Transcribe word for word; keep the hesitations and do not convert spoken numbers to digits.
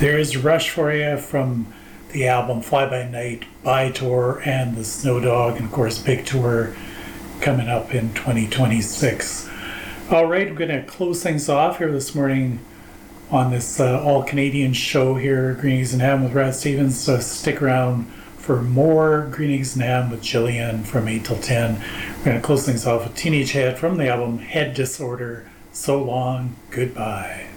There is Rush for you from the album Fly By Night, By Tour, and the Snow Dog, and of course Big Tour coming up in twenty twenty-six. All right, I'm going to close things off here this morning on this uh, all-Canadian show here, Green Eggs and Ham with Brad Stevens. So stick around for more Green Eggs and Ham with Jillian from eight till ten. We're going to close things off with Teenage Head from the album Head Disorder. So long, goodbye.